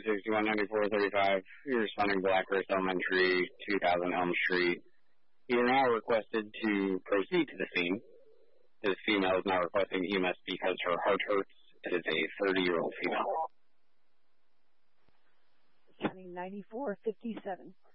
619435. You're responding Blackhurst Elementary, 2000 Elm Street. You are now requested to proceed to the scene. This female is now requesting EMS because her heart hurts. It is a 30-year-old female. County 9457.